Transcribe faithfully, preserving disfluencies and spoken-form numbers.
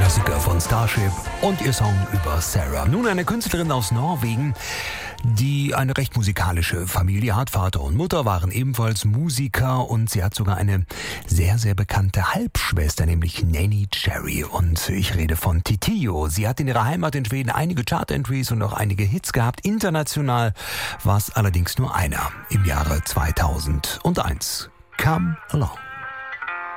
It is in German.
Klassiker von Starship und ihr Song über Sarah. Nun eine Künstlerin aus Norwegen, die eine recht musikalische Familie hat. Vater und Mutter waren ebenfalls Musiker und sie hat sogar eine sehr, sehr bekannte Halbschwester, nämlich Nenny Cherry. Und ich rede von Titiyo. Sie hat in ihrer Heimat in Schweden einige Chart-Entries und auch einige Hits gehabt. International war es allerdings nur einer im Jahre zweitausendeins. Come Along.